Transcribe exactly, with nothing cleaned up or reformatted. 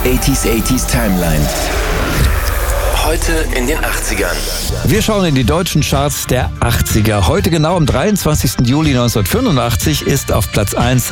achtziger achtziger Timeline. Heute in den achtzigern. Wir schauen in die deutschen Charts der achtziger. Heute genau am dreiundzwanzigsten Juli neunzehnhundertfünfundachtzig ist auf Platz eins